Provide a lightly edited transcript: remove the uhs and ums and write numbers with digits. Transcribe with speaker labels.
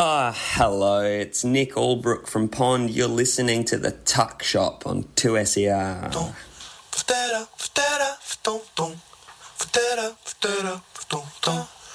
Speaker 1: Hello, it's Nick Albrook from Pond. You're listening to The Tuck Shop on 2SER.